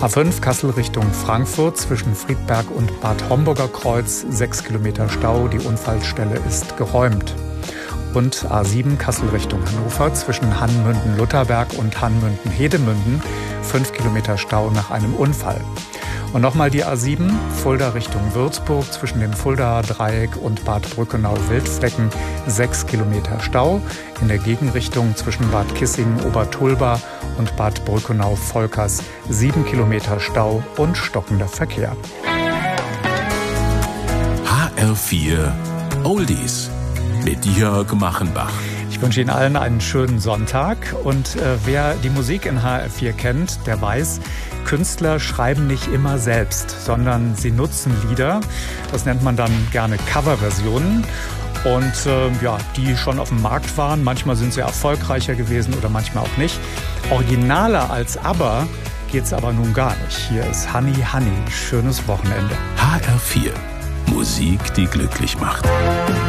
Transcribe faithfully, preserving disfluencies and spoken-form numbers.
A fünf Kassel Richtung Frankfurt zwischen Friedberg und Bad Homburger Kreuz, sechs Kilometer Stau, die Unfallstelle ist geräumt. Und A sieben Kassel Richtung Hannover zwischen Hannmünden-Lutherberg und Hannmünden-Hedemünden, fünf Kilometer Stau nach einem Unfall. Und nochmal die A sieben, Fulda Richtung Würzburg zwischen dem Fuldaer Dreieck und Bad Brückenau-Wildflecken, sechs Kilometer Stau. In der Gegenrichtung zwischen Bad Kissingen-Obertulba und Bad Brückenau-Volkers, sieben Kilometer Stau und stockender Verkehr. H R vier Oldies mit Jörg Machenbach. Ich wünsche Ihnen allen einen schönen Sonntag. Und äh, wer die Musik in H R vier kennt, der weiß, Künstler schreiben nicht immer selbst, sondern sie nutzen Lieder. Das nennt man dann gerne Coverversionen. Und äh, ja, die schon auf dem Markt waren. Manchmal sind sie erfolgreicher gewesen oder manchmal auch nicht. Originaler als ABBA geht's aber nun gar nicht. Hier ist Honey Honey. Schönes Wochenende. H R vier. Musik, die glücklich macht.